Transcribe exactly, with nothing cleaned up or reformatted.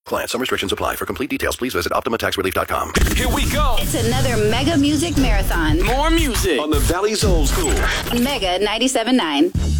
Client, some restrictions apply. For complete details, please visit Optima Tax Relief dot com. Here we go. It's another Mega Music Marathon. More music on the Valley's Old School. Mega ninety-seven point nine.